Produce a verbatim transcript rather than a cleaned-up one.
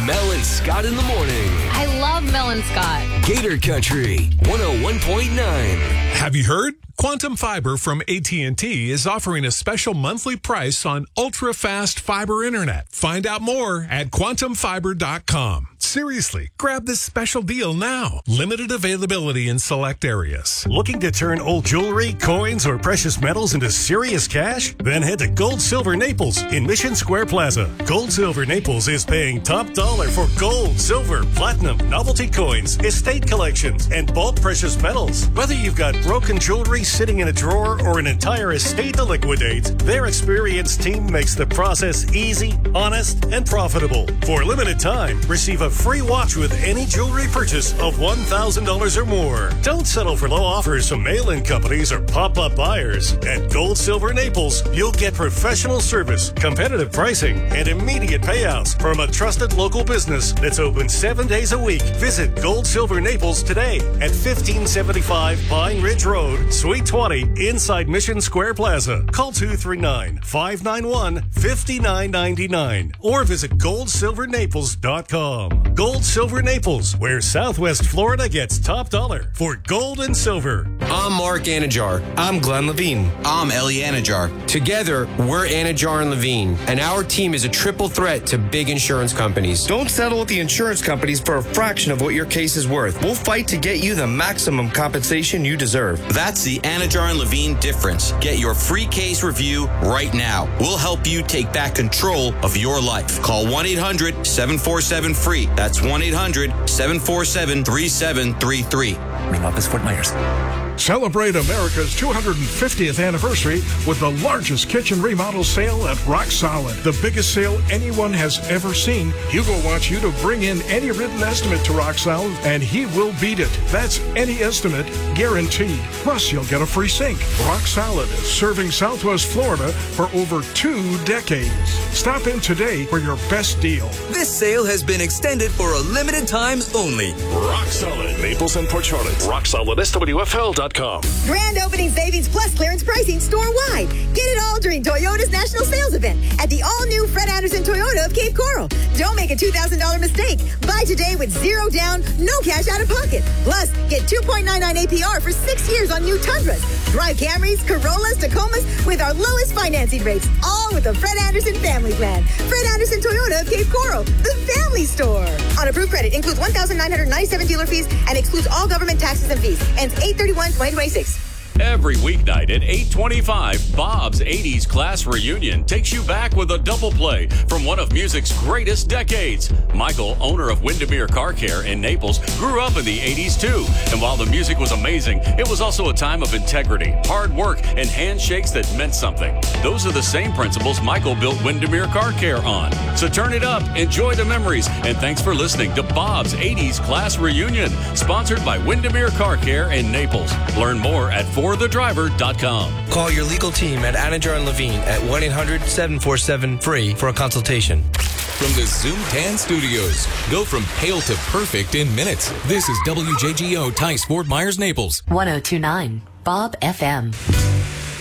Mel and Scott in the morning. I love Mel and Scott. Gator Country one oh one point nine. Have you heard? Quantum Fiber from A T and T is offering a special monthly price on ultra-fast fiber internet. Find out more at quantum fiber dot com. Seriously, grab this special deal now. Limited availability in select areas. Looking to turn old jewelry, coins, or precious metals into serious cash? Then head to Gold Silver Naples in Mission Square Plaza. Gold Silver Naples is paying top dollar for gold, silver, platinum, novelty coins, estate collections, and bulk precious metals. Whether you've got broken jewelry sitting in a drawer or an entire estate to liquidate, their experienced team makes the process easy, honest, and profitable. For limited time, receive a free watch with any jewelry purchase of one thousand dollars or more. Don't settle for low offers from mail-in companies or pop-up buyers. At Gold Silver Naples, you'll get professional service, competitive pricing, and immediate payouts from a trusted local business that's open seven days a week. Visit Gold Silver Naples today at fifteen seventy-five Pine Ridge Road, Suite twenty, inside Mission Square Plaza. Call two three nine, five nine one, five nine nine nine or visit gold silver naples dot com. Gold Silver Naples, where Southwest Florida gets top dollar for gold and silver. I'm Mark Anajar. I'm Glenn Levine. I'm Ellie Anajar. Together, we're Anajar and Levine, and our team is a triple threat to big insurance companies. Don't settle with the insurance companies for a fraction of what your case is worth. We'll fight to get you the maximum compensation you deserve. That's the Anajar and Levine difference. Get your free case review right now. We'll help you take back control of your life. Call one eight hundred, seven four seven, F R E E. That's one eight hundred, seven four seven, three seven three three. Ring office, Fort Myers. Celebrate America's two hundred fiftieth anniversary with the largest kitchen remodel sale at Rock Solid. The biggest sale anyone has ever seen. Hugo wants you to bring in any written estimate to Rock Solid, and he will beat it. That's any estimate, guaranteed. Plus, you'll get a free sink. Rock Solid is serving Southwest Florida for over two decades. Stop in today for your best deal. This sale has been extended for a limited time only. Rock Solid, Naples and Port Charlotte. rock solid S W F L dot com. Grand opening savings plus clearance pricing store-wide. Get it all during Toyota's National Sales Event at the all-new Fred Anderson Toyota of Cape Coral. Don't make a two thousand dollars mistake. Buy today with zero down, no cash out of pocket. Plus, get two point nine nine A P R for six years on new Tundras. Drive Camrys, Corollas, Tacomas with our lowest financing rates, all with the Fred Anderson Family Plan. Fred Anderson Toyota of Cape Coral, the family store. On approved credit, includes one thousand nine hundred ninety-seven dealer fees and excludes all government taxes and fees. Ends eight thirty-one twenty twenty-six. Every weeknight at eight twenty-five, Bob's eighties Class Reunion takes you back with a double play from one of music's greatest decades. Michael, owner of Windermere Car Care in Naples, grew up in the eighties too. And while the music was amazing, it was also a time of integrity, hard work, and handshakes that meant something. Those are the same principles Michael built Windermere Car Care on. So turn it up, enjoy the memories, and thanks for listening to Bob's eighties Class Reunion, sponsored by Windermere Car Care in Naples. Learn more at for the driver dot com. Call your legal team at Anajar and Levine at one eight hundred, seven four seven, F R E E for a consultation. From the Zoom Tan Studios, go from pale to perfect in minutes. This is W J G O Tice Fort Myers, Naples. one oh two point nine Bob F M.